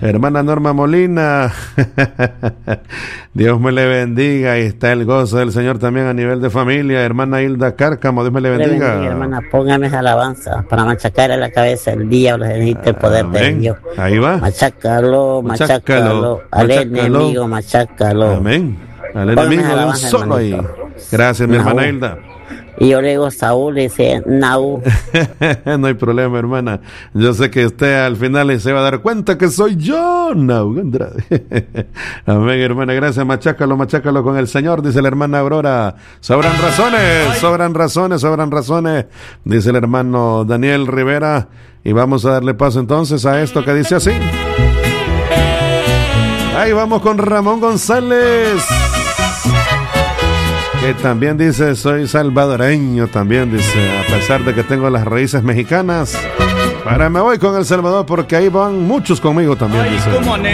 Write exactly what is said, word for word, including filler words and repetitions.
Hermana Norma Molina, Dios me le bendiga. Ahí está el gozo del Señor también a nivel de familia. Hermana Hilda Cárcamo, Dios me le bendiga. Le bendiga, hermana, póngame esa alabanza para machacar a la cabeza el diablo, necesita el poder Amén. de Dios. Ahí va. Machácalo, machácalo, al machácalo. enemigo, machácalo. Amén. Al Póngame enemigo de un alabanza, solo ahí. hermanito. Gracias, mi Naú. hermana Hilda. Y yo le digo Saúl, y dice Naú. No hay problema, hermana. Yo sé que usted al final se va a dar cuenta que soy yo, Naú Andrade. Amén, hermana. Gracias. Machácalo, machácalo con el Señor, dice la hermana Aurora. Sobran razones, sobran razones, sobran razones, dice el hermano Daniel Rivera. Y vamos a darle paso entonces a esto que dice así. Ahí vamos con Ramón González, que también dice, soy salvadoreño, también dice, a pesar de que tengo las raíces mexicanas, para me voy con El Salvador porque ahí van muchos conmigo también, dice.